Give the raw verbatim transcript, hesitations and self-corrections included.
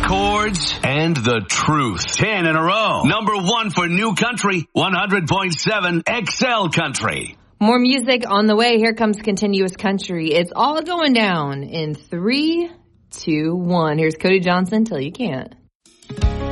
chords, and the truth. Ten in a row. Number one for new country, one hundred point seven X L Country. More music on the way. Here comes Continuous Country. It's all going down in three, two, one. Here's Cody Johnson, Till You Can't.